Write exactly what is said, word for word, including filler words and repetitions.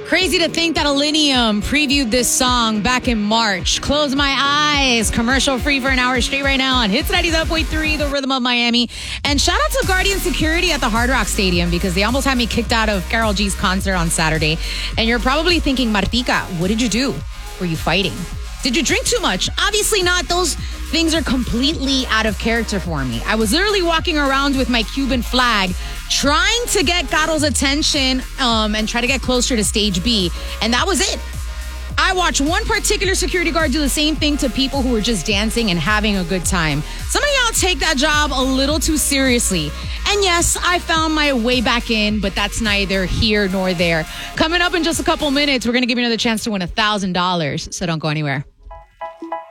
Crazy to think that Illenium previewed this song back in March. Close My Eyes, commercial free for an hour straight right now on Hits ninety-seven point three, the rhythm of Miami. And shout out to Guardian Security at the Hard Rock Stadium because they almost had me kicked out of Karol G's concert on Saturday. And you're probably thinking, Martika, what did you do? Were you fighting? Did you drink too much? Obviously not. Those things are completely out of character for me. I was literally walking around with my Cuban flag trying to get Carol's attention um, and try to get closer to stage B. And that was it. I watched one particular security guard do the same thing to people who were just dancing and having a good time. Some of y'all take that job a little too seriously. And yes, I found my way back in, but that's neither here nor there. Coming up in just a couple minutes, we're going to give you another chance to win one thousand dollars. So don't go anywhere.